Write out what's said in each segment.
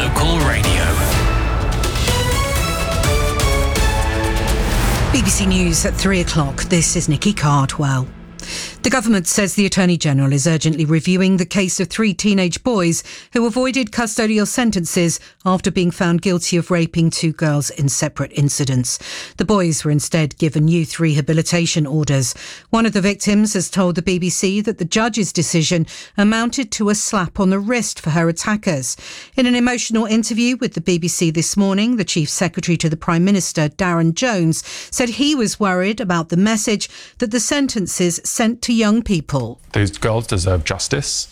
Local Radio. BBC News at 3 o'clock. This is Nikki Cardwell. The government says the Attorney-General is urgently reviewing the case of 3 teenage boys who avoided custodial sentences after being found guilty of raping 2 girls in separate incidents. The boys were instead given youth rehabilitation orders. One of the victims has told the BBC that the judge's decision amounted to a slap on the wrist for her attackers. In an emotional interview with the BBC this morning, the Chief Secretary to the Prime Minister, Darren Jones, said he was worried about the message that the sentences sent to young people. Those girls deserve justice,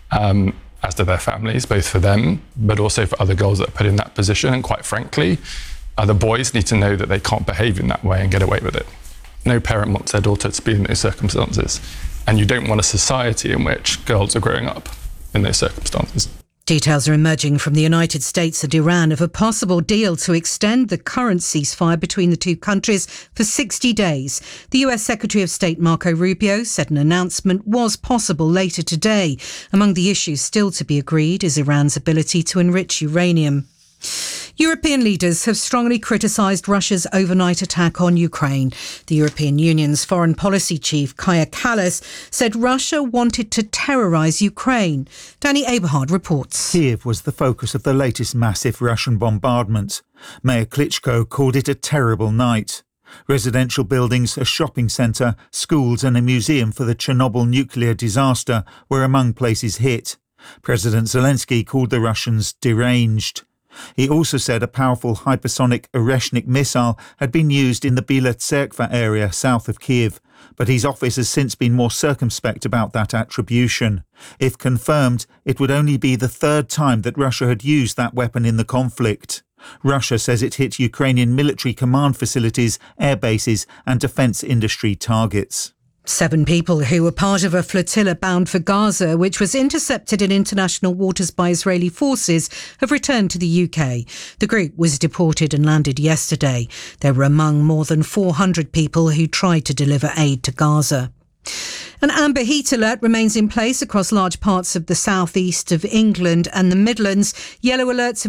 as do their families, both for them, but also for other girls that are put in that position. And quite frankly, other boys need to know that they can't behave in that way and get away with it. No parent wants their daughter to be in those circumstances. And you don't want a society in which girls are growing up in those circumstances. Details are emerging from the United States and Iran of a possible deal to extend the current ceasefire between the 2 countries for 60 days. The US Secretary of State Marco Rubio said an announcement was possible later today. Among the issues still to be agreed is Iran's ability to enrich uranium. European leaders have strongly criticised Russia's overnight attack on Ukraine. The European Union's foreign policy chief, Kaja Kallas, said Russia wanted to terrorise Ukraine. Danny Aberhard reports. Kiev was the focus of the latest massive Russian bombardment. Mayor Klitschko called it a terrible night. Residential buildings, a shopping centre, schools and a museum for the Chernobyl nuclear disaster were among places hit. President Zelensky called the Russians deranged. He also said a powerful hypersonic Oreshnik missile had been used in the Bila Tserkva area south of Kiev, but his office has since been more circumspect about that attribution. If confirmed, it would only be the 3rd time that Russia had used that weapon in the conflict. Russia says it hit Ukrainian military command facilities, air bases and defence industry targets. 7 people who were part of a flotilla bound for Gaza, which was intercepted in international waters by Israeli forces, have returned to the UK. The group was deported and landed yesterday. They were among more than 400 people who tried to deliver aid to Gaza. An amber heat alert remains in place across large parts of the southeast of England and the Midlands. Yellow alerts